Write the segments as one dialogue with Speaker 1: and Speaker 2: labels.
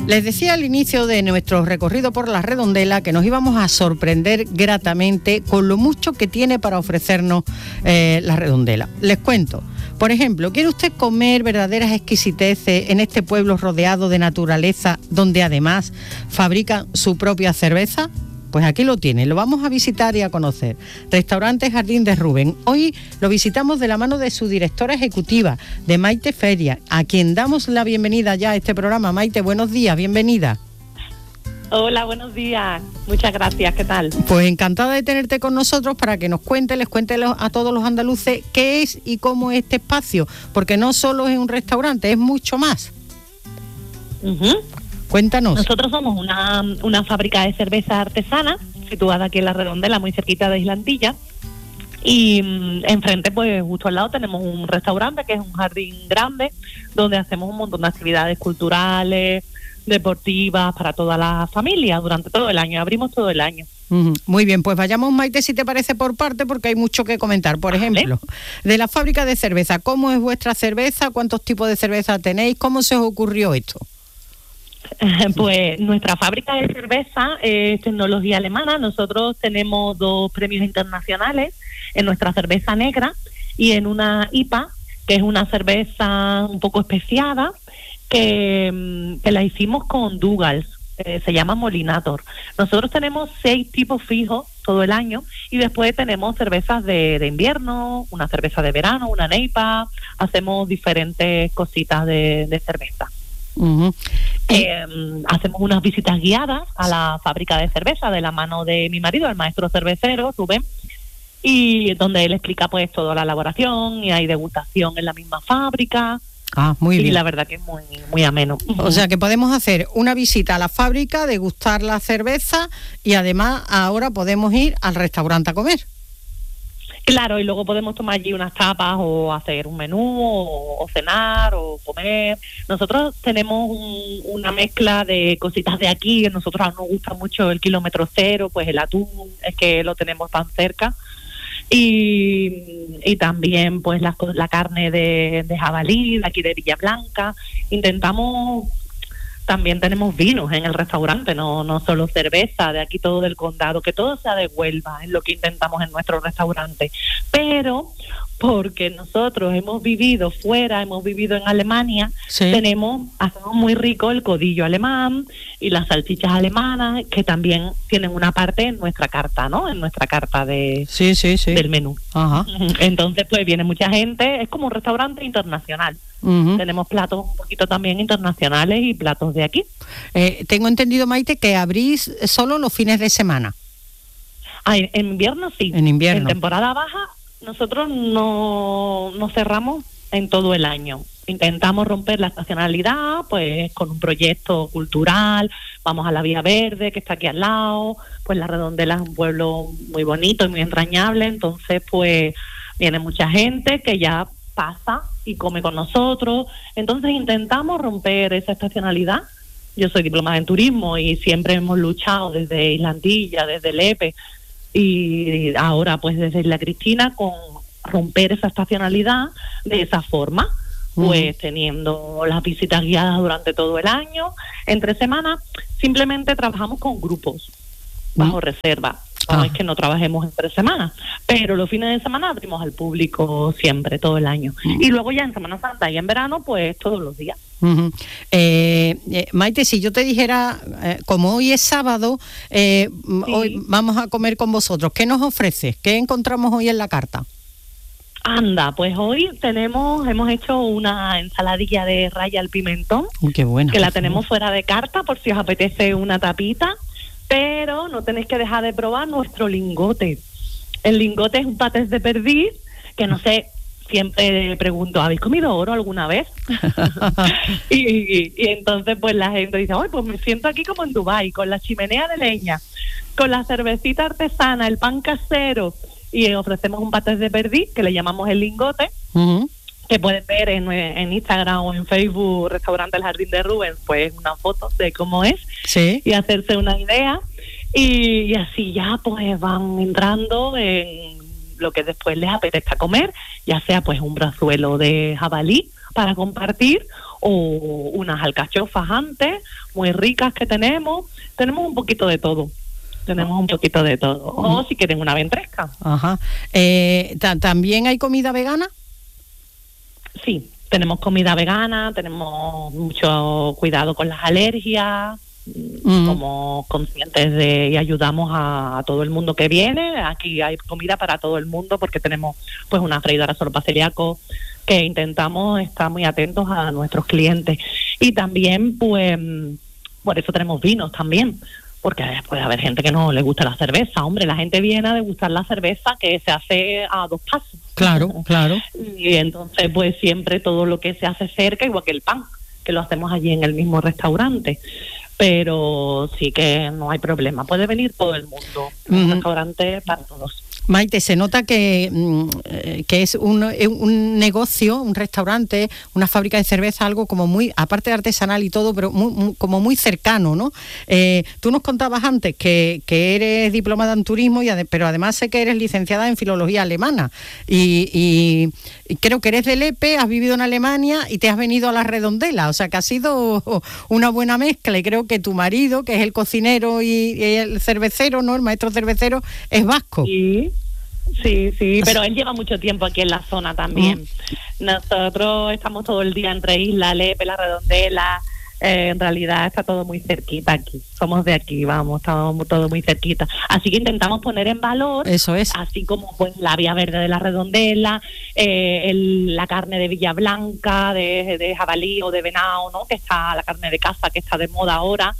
Speaker 1: Les decía al inicio de nuestro recorrido por la Redondela que nos íbamos a sorprender gratamente con lo mucho que tiene para ofrecernos la Redondela. Les cuento. Por ejemplo, ¿quiere usted comer verdaderas exquisiteces en este pueblo rodeado de naturaleza, donde además fabrican su propia cerveza? Pues aquí lo tiene, lo vamos a visitar y a conocer. Restaurante Jardín de Rubén. Hoy lo visitamos de la mano de su directora ejecutiva, de Maite Feria, a quien damos la bienvenida ya a este programa. Maite, buenos días, bienvenida.
Speaker 2: Hola, buenos días. Muchas gracias, ¿qué tal?
Speaker 1: Pues encantada de tenerte con nosotros para que les cuente a todos los andaluces qué es y cómo es este espacio, porque no solo es un restaurante, es mucho más. Cuéntanos.
Speaker 2: Nosotros somos una fábrica de cerveza artesana, situada aquí en la Redondela, muy cerquita de Islantilla. Y enfrente, pues justo al lado, tenemos un restaurante que es un jardín grande, donde hacemos un montón de actividades culturales, deportivas, para toda la familia, durante todo el año. Abrimos todo el año.
Speaker 1: Muy bien, pues vayamos, Maite, si te parece, por parte, porque hay mucho que comentar. Por ejemplo, de la fábrica de cerveza, ¿cómo es vuestra cerveza? ¿Cuántos tipos de cerveza tenéis? ¿Cómo se os ocurrió esto?
Speaker 2: Pues nuestra fábrica de cerveza es tecnología alemana. Nosotros tenemos 2 premios internacionales en nuestra cerveza negra y en una IPA, que es una cerveza un poco especiada, que la hicimos con Douglas, se llama Molinator. Nosotros tenemos 6 tipos fijos todo el año y después tenemos cervezas de invierno, una cerveza de verano, una NEIPA, hacemos diferentes cositas de cerveza. Hacemos unas visitas guiadas a la fábrica de cerveza de la mano de mi marido, el maestro cervecero, Rubén, y donde él explica pues toda la elaboración y hay degustación en la misma fábrica.
Speaker 1: Muy bien.
Speaker 2: Y la verdad que es muy ameno.
Speaker 1: O sea que podemos hacer una visita a la fábrica, degustar la cerveza y además ahora podemos ir al restaurante a comer.
Speaker 2: Claro, y luego podemos tomar allí unas tapas o hacer un menú o cenar o comer. Nosotros tenemos una mezcla de cositas de aquí. Nosotros nos gusta mucho el kilómetro cero, pues el atún, es que lo tenemos tan cerca. Y también pues la carne de jabalí, de aquí de Villa Blanca. También tenemos vinos en el restaurante, no solo cerveza, de aquí todo del condado, que todo sea de Huelva, es lo que intentamos en nuestro restaurante. Pero porque nosotros hemos vivido fuera, hemos vivido en Alemania, hacemos muy rico el codillo alemán y las salchichas alemanas, que también tienen una parte en nuestra carta, ¿no? En nuestra carta del menú.
Speaker 1: Ajá.
Speaker 2: Entonces, pues viene mucha gente, es como un restaurante internacional. Tenemos platos un poquito también internacionales y platos de aquí.
Speaker 1: Tengo entendido, Maite, que abrís solo los fines de semana.
Speaker 2: En invierno sí.
Speaker 1: En invierno.
Speaker 2: En temporada baja nosotros no cerramos en todo el año. Intentamos romper la estacionalidad pues con un proyecto cultural. Vamos a la Vía Verde, que está aquí al lado. Pues la Redondela es un pueblo muy bonito y muy entrañable. Entonces pues viene mucha gente que ya pasa y come con nosotros. Entonces intentamos romper esa estacionalidad. Yo soy diplomada en turismo y siempre hemos luchado desde Islandilla, desde Lepe y ahora pues desde Isla Cristina con romper esa estacionalidad de esa forma, pues teniendo las visitas guiadas durante todo el año. Entre semanas simplemente trabajamos con grupos bajo reserva. No es que no trabajemos entre semanas, pero los fines de semana abrimos al público siempre, todo el año. Y luego ya en Semana Santa y en verano, pues todos los días.
Speaker 1: Maite, si yo te dijera, como hoy es sábado, hoy vamos a comer con vosotros, ¿qué nos ofreces? ¿Qué encontramos hoy en la carta?
Speaker 2: Anda, pues hoy hemos hecho una ensaladilla de raya al pimentón,
Speaker 1: qué buena,
Speaker 2: que la tenemos fuera de carta por si os apetece una tapita. Pero no tenéis que dejar de probar nuestro lingote. El lingote es un patés de perdiz, que no sé, siempre pregunto, ¿habéis comido oro alguna vez? y entonces pues la gente dice, ¡ay, pues me siento aquí como en Dubái, con la chimenea de leña, con la cervecita artesana, el pan casero, y ofrecemos un patés de perdiz, que le llamamos el lingote, que pueden ver en Instagram o en Facebook, Restaurante El Jardín de Rubén, pues una foto de cómo es, y hacerse una idea, y así ya pues van entrando en lo que después les apetezca comer, ya sea pues un brazuelo de jabalí para compartir o unas alcachofas antes, muy ricas que tenemos un poquito de todo. Tenemos un poquito de todo. O si quieren una ventresca.
Speaker 1: Ajá. ¿También hay comida vegana?
Speaker 2: Sí, tenemos comida vegana, tenemos mucho cuidado con las alergias, somos conscientes y ayudamos a todo el mundo que viene. Aquí hay comida para todo el mundo porque tenemos pues una freidora sopa celíaco que intentamos estar muy atentos a nuestros clientes. Y también pues por eso tenemos vinos también, porque puede haber gente que no le gusta la cerveza. Hombre, la gente viene a degustar la cerveza que se hace a 2 pasos.
Speaker 1: Claro, claro.
Speaker 2: Y entonces, pues siempre todo lo que se hace cerca, igual que el pan, que lo hacemos allí en el mismo restaurante. Pero sí que no hay problema. Puede venir todo el mundo. Un restaurante para todos.
Speaker 1: Maite, se nota que es un negocio, un restaurante, una fábrica de cerveza, algo como muy, aparte de artesanal y todo, pero como muy cercano, ¿no? Tú nos contabas antes que eres diplomada en turismo, pero además sé que eres licenciada en filología alemana y creo que eres de Lepe, has vivido en Alemania y te has venido a La Redondela, o sea que ha sido una buena mezcla, y creo que tu marido, que es el cocinero y el cervecero, ¿no? El maestro cervecero, es vasco.
Speaker 2: Sí, pero él lleva mucho tiempo aquí en la zona también. Nosotros estamos todo el día entre Isla, Lepe, La Redondela. En realidad está todo muy cerquita aquí. Somos de aquí, estamos todo muy cerquita. Así que intentamos poner en valor,
Speaker 1: eso es,
Speaker 2: así como pues la vía verde de La Redondela, la carne de Villa Blanca, de jabalí o de venado, ¿no? Que está la carne de caza, que está de moda ahora.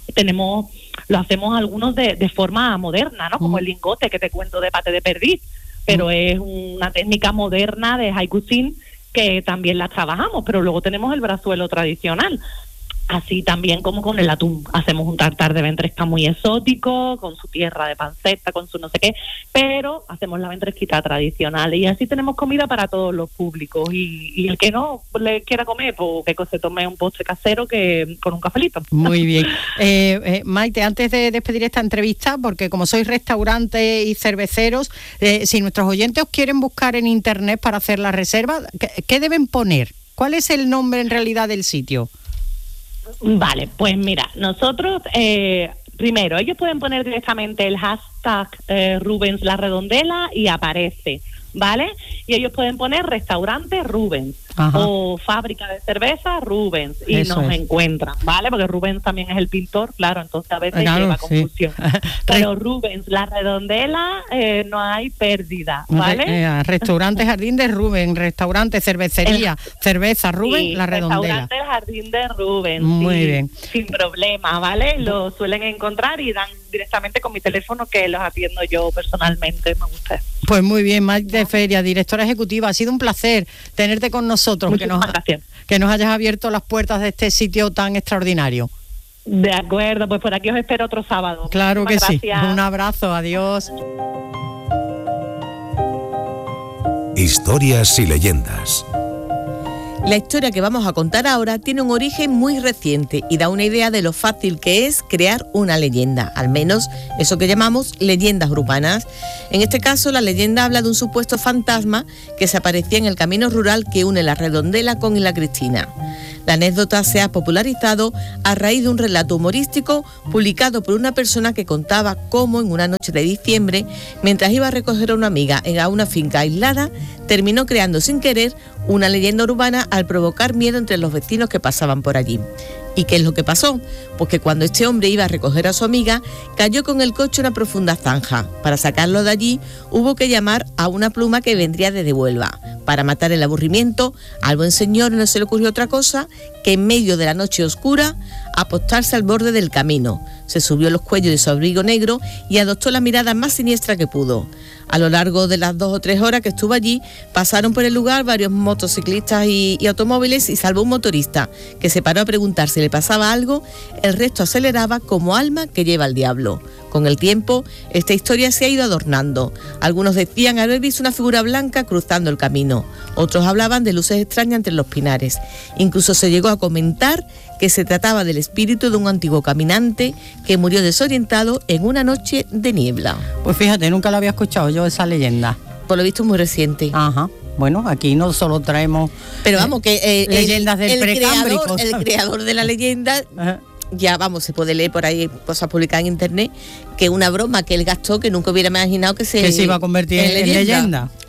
Speaker 2: Lo hacemos algunos de forma moderna, ¿no? Como el lingote que te cuento de pate de perdiz, pero es una técnica moderna de high cuisine que también la trabajamos, pero luego tenemos el brazuelo tradicional. Así también como con el atún, hacemos un tartar de ventresca muy exótico, con su tierra de panceta, con su no sé qué, pero hacemos la ventresquita tradicional y así tenemos comida para todos los públicos y el que no le quiera comer, pues que se tome un postre casero que con un cafelito.
Speaker 1: Muy bien. Maite, antes de despedir esta entrevista, porque como sois restaurantes y cerveceros, si nuestros oyentes os quieren buscar en internet para hacer la reserva, ¿qué deben poner? ¿Cuál es el nombre en realidad del sitio?
Speaker 2: Vale, pues mira, nosotros, primero, ellos pueden poner directamente el hashtag Rubens La Redondela y aparece, ¿vale? Y ellos pueden poner restaurante Rubens. Ajá. O fábrica de cerveza Rubens y eso nos encuentran, ¿vale? Porque Rubens también es el pintor, claro, entonces a veces lleva confusión. Pero Rubens La Redondela, no hay pérdida, ¿vale?
Speaker 1: Restaurante Jardín de Rubens, restaurante, cervecería, cerveza Rubens, La Redondela.
Speaker 2: Restaurante Jardín de Rubens.
Speaker 1: Muy bien.
Speaker 2: Sin problema, ¿vale? Lo suelen encontrar y dan directamente con mi teléfono, que los atiendo yo personalmente, me gusta.
Speaker 1: Pues muy bien, Maite Feria, directora ejecutiva, ha sido un placer tenerte con nosotros, que nos hayas abierto las puertas de este sitio tan extraordinario.
Speaker 2: De acuerdo, pues por aquí os espero otro sábado.
Speaker 1: Claro que
Speaker 2: gracias.
Speaker 1: Sí, un abrazo, adiós.
Speaker 3: Historias y leyendas.
Speaker 4: La historia que vamos a contar ahora tiene un origen muy reciente y da una idea de lo fácil que es crear una leyenda, al menos eso que llamamos leyendas urbanas. En este caso, la leyenda habla de un supuesto fantasma que se aparecía en el camino rural que une La Redondela con Isla Cristina. La anécdota se ha popularizado a raíz de un relato humorístico publicado por una persona que contaba cómo en una noche de diciembre, mientras iba a recoger a una amiga a una finca aislada, terminó creando sin querer una leyenda urbana al provocar miedo entre los vecinos que pasaban por allí. ¿Y qué es lo que pasó? Pues que cuando este hombre iba a recoger a su amiga, cayó con el coche en una profunda zanja. Para sacarlo de allí, hubo que llamar a una pluma que vendría desde Huelva. Para matar el aburrimiento, al buen señor no se le ocurrió otra cosa que en medio de la noche oscura, apostarse al borde del camino. Se subió los cuellos de su abrigo negro y adoptó la mirada más siniestra que pudo. A lo largo de las 2 o 3 horas que estuvo allí, pasaron por el lugar varios motociclistas y automóviles y salvo un motorista, que se paró a preguntar si le pasaba algo. El resto aceleraba como alma que lleva al diablo. Con el tiempo, esta historia se ha ido adornando. Algunos decían haber visto una figura blanca cruzando el camino. Otros hablaban de luces extrañas entre los pinares. Incluso se llegó a comentar que se trataba del espíritu de un antiguo caminante que murió desorientado en una noche de niebla.
Speaker 1: Pues fíjate, nunca lo había escuchado yo esa leyenda.
Speaker 4: Por lo visto muy reciente.
Speaker 1: Ajá. Bueno, aquí no solo traemos
Speaker 4: pero vamos, que
Speaker 1: leyendas del Precámbrico.
Speaker 4: El creador de la leyenda, ya vamos, se puede leer por ahí cosas publicadas en internet, que una broma que él gastó que nunca hubiera imaginado que se
Speaker 1: iba a convertir en leyenda.